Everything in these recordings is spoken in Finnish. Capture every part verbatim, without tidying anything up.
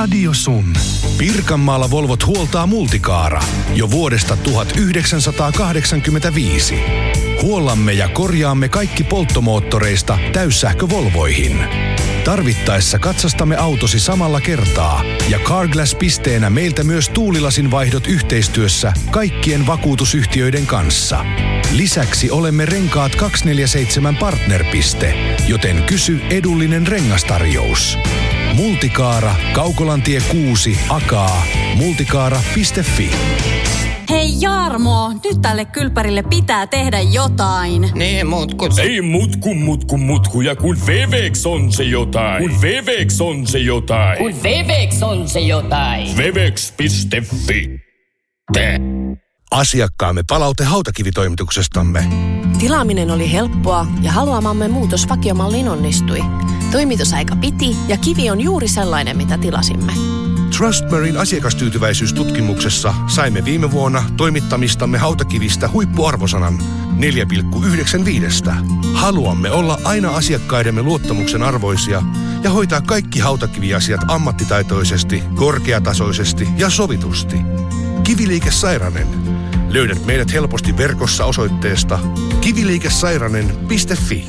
Radio Sun. Pirkanmaalla Volvot huoltaa Multicaara jo vuodesta tuhatyhdeksänsataakahdeksankymmentäviisi. Huollamme ja korjaamme kaikki polttomoottoreista täyssähkövolvoihin. Tarvittaessa katsastamme autosi samalla kertaa ja Carglass-pisteenä meiltä myös tuulilasin vaihdot yhteistyössä kaikkien vakuutusyhtiöiden kanssa. Lisäksi olemme Renkaat kaksisataaneljäkymmentäseitsemän partnerpiste, joten kysy edullinen rengastarjous. Multicaara, Kaukolantie kuusi, Akaa, multicaara piste fi. Hei Jarmo, nyt tälle kylpärille pitää tehdä jotain. Niin, mutku. Ei mutku, mutku, mutku. Ja kun Vevex on se jotain. Kun Vevex on se jotain. Kun Vevex on se jotain. Vevex piste fi. Tää. Asiakkaamme palaute hautakivitoimituksestamme. Tilaaminen oli helppoa ja haluamamme muutos vakiomalliin onnistui. Toimitusaika piti ja kivi on juuri sellainen, mitä tilasimme. Trustmarine asiakastyytyväisyystutkimuksessa saimme viime vuonna toimittamistamme hautakivistä huippuarvosanan neljä pilkku yhdeksänkymmentäviisi. Haluamme olla aina asiakkaidemme luottamuksen arvoisia ja hoitaa kaikki hautakiviasiat ammattitaitoisesti, korkeatasoisesti ja sovitusti. Kiviliike Sairanen. Löydät meidät helposti verkossa osoitteesta kiviliikesairanen piste fi.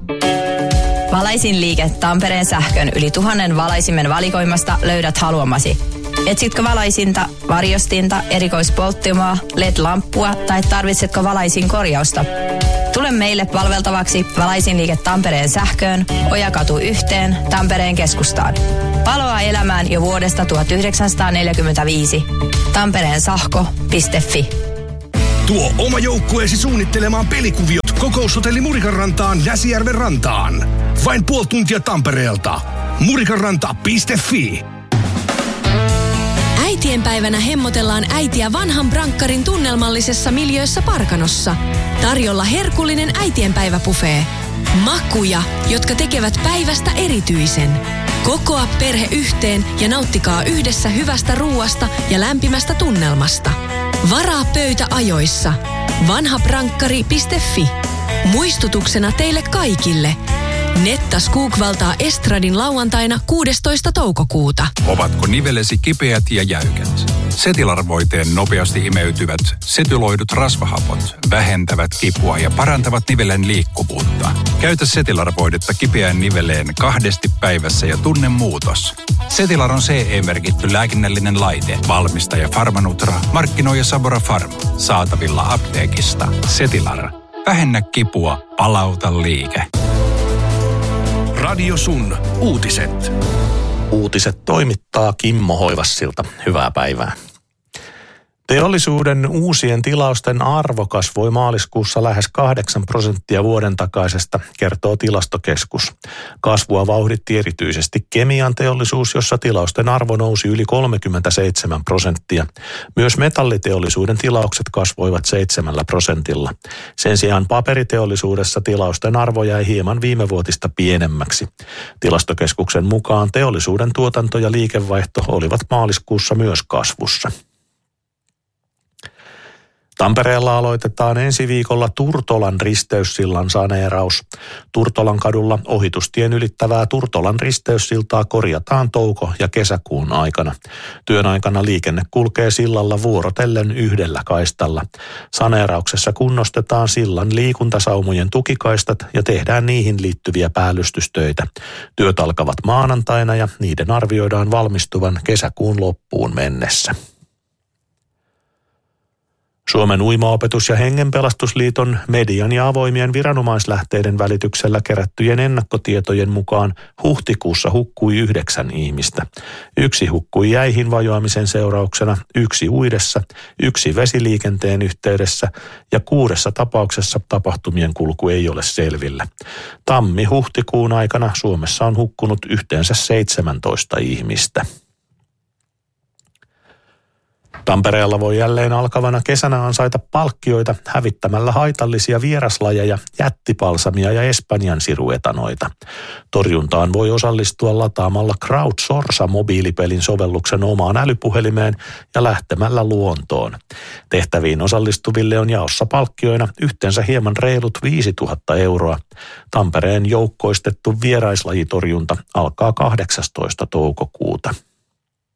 Valaisin liike Tampereen sähkön yli tuhannen valaisimen valikoimasta löydät haluamasi. Etsitkö valaisinta, varjostinta, erikoispolttimoa, L E D-lamppua tai tarvitsetko valaisin korjausta? Tule meille palveltavaksi Valaisin liike Tampereen sähköön, Ojakatu yhteen, Tampereen keskustaan. Valoa elämään jo vuodesta tuhatyhdeksänsataaneljäkymmentäviisi. Tampereen sähkö piste fi. Tuo oma joukkueesi suunnittelemaan pelikuviot Kokoushotelli Murikanrantaan Jäsijärven rantaan. Vain puoli tuntia Tampereelta. murikanranta piste fi. Äitienpäivänä hemmotellaan äitiä vanhan brankkarin tunnelmallisessa miljöössä Parkanossa. Tarjolla herkullinen äitienpäiväbuffet. Makuja, jotka tekevät päivästä erityisen. Kokoa perhe yhteen ja nauttikaa yhdessä hyvästä ruuasta ja lämpimästä tunnelmasta. Varaa pöytä ajoissa. vanhabrankkari piste fi. Muistutuksena teille kaikille. Netta Skoogvaltaa Estradin lauantaina kuudestoista toukokuuta. Ovatko nivelesi kipeät ja jäykät? Setilar-voiteen nopeasti imeytyvät setyloidut rasvahapot vähentävät kipua ja parantavat nivelen liikkuvuutta. Käytä Setilar-voidetta kipeään niveleen kahdesti päivässä ja tunne muutos. Setilar on C E-merkitty lääkinnällinen laite. Valmistaja Pharmanutra, markkinoija Sabora Pharma. Saatavilla apteekista. Setilar. Vähennä kipua, palauta liike. Radio Sun. Uutiset. Uutiset toimittaa Kimmo Hoivassilta. Hyvää päivää. Teollisuuden uusien tilausten arvo kasvoi maaliskuussa lähes kahdeksan prosenttia vuoden takaisesta, kertoo Tilastokeskus. Kasvua vauhditti erityisesti kemian teollisuus, jossa tilausten arvo nousi yli kolmekymmentäseitsemän prosenttia. Myös metalliteollisuuden tilaukset kasvoivat seitsemällä prosentilla. Sen sijaan paperiteollisuudessa tilausten arvo jäi hieman viimevuotista pienemmäksi. Tilastokeskuksen mukaan teollisuuden tuotanto ja liikevaihto olivat maaliskuussa myös kasvussa. Tampereella aloitetaan ensi viikolla Turtolan risteyssillan saneeraus. Turtolan kadulla ohitustien ylittävää Turtolan risteyssiltaa korjataan touko- ja kesäkuun aikana. Työn aikana liikenne kulkee sillalla vuorotellen yhdellä kaistalla. Saneerauksessa kunnostetaan sillan liikuntasaumojen tukikaistat ja tehdään niihin liittyviä päällystystöitä. Työt alkavat maanantaina ja niiden arvioidaan valmistuvan kesäkuun loppuun mennessä. Suomen uimaopetus- ja hengenpelastusliiton median ja avoimien viranomaislähteiden välityksellä kerättyjen ennakkotietojen mukaan huhtikuussa hukkui yhdeksän ihmistä. Yksi hukkui jäihin vajoamisen seurauksena, yksi uidessa, yksi vesiliikenteen yhteydessä ja kuudessa tapauksessa tapahtumien kulku ei ole selvillä. Tammi-huhtikuun aikana Suomessa on hukkunut yhteensä seitsemäntoista ihmistä. Tampereella voi jälleen alkavana kesänä ansaita palkkioita hävittämällä haitallisia vieraslajeja, jättipalsamia ja Espanjan siruetanoita. Torjuntaan voi osallistua lataamalla Crowdsource-mobiilipelin sovelluksen omaan älypuhelimeen ja lähtemällä luontoon. Tehtäviin osallistuville on jaossa palkkioina yhteensä hieman reilut viisituhatta euroa. Tampereen joukkoistettu vieraislajitorjunta alkaa kahdeksastoista toukokuuta.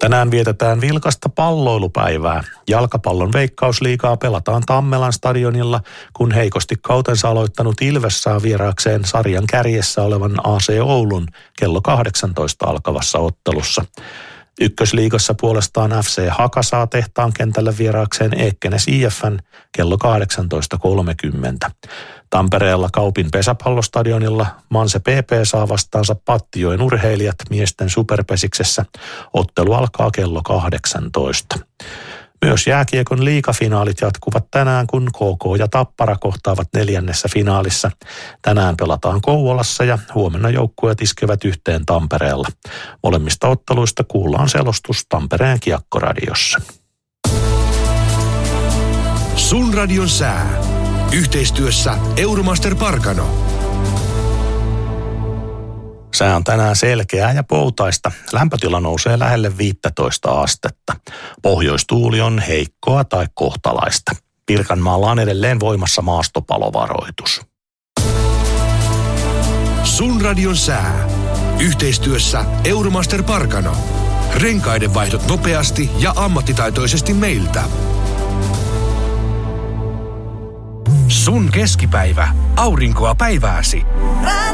Tänään vietetään vilkasta palloilupäivää. Jalkapallon veikkausliigaa pelataan Tammelan stadionilla, kun heikosti kautensa aloittanut Ilves saa vieraakseen sarjan kärjessä olevan A C Oulun kello kahdeksantoista alkavassa ottelussa. Ykkösliigassa puolestaan F C Haka saa tehtaan kentälle vieraakseen Ekenäs I F:n kello kahdeksantoista kolmekymmentä. Tampereella Kaupin pesäpallostadionilla Manse P P saa vastaansa Pattijoen urheilijat miesten superpesiksessä. Ottelu alkaa kello kahdeksantoista. Myös jääkiekon liigafinaalit jatkuvat tänään, kun K K ja Tappara kohtaavat neljännessä finaalissa. Tänään pelataan Kouvolassa ja huomenna joukkueet iskevät yhteen Tampereella. Molemmista otteluista kuullaan selostus Tampereen Kiekkoradiossa. Sun radion sää. Yhteistyössä Euromaster Parkano. Sää on tänään selkeää ja poutaista. Lämpötila nousee lähelle viisitoista astetta. Pohjoistuuli on heikkoa tai kohtalaista. Pirkanmaalla on edelleen voimassa maastopalovaroitus. Sun radion sää. Yhteistyössä Euromaster Parkano. Renkaiden vaihdot nopeasti ja ammattitaitoisesti meiltä. Sun keskipäivä. Aurinkoa päivääsi.